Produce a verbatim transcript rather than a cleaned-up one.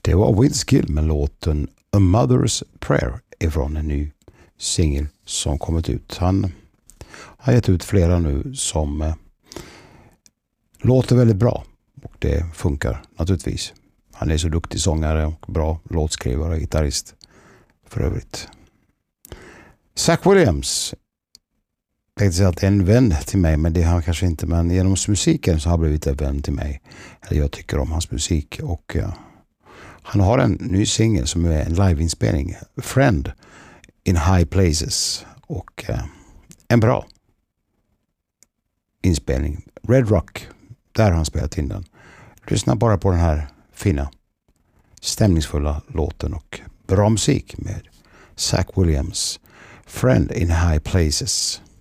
Det var Windskill med låten A Mother's Prayer ifrån en ny singel som kommit ut. Han har gett ut flera nu som eh, låter väldigt bra och det funkar naturligtvis. Han är så duktig sångare och bra låtskrivare och gitarrist för övrigt. Zach Williams, jag tänkte säga att det är en vän till mig, men det har han kanske inte, men genom musiken så har han blivit en vän till mig. Eller jag tycker om hans musik och ja, han har en ny singel som är en liveinspelning, Friend in High Places, och eh, en bra inspelning. Red Rock, där har han spelat in den. Lyssna bara på den här fina, stämningsfulla låten och bra musik med Zach Williams, Friend in High Places.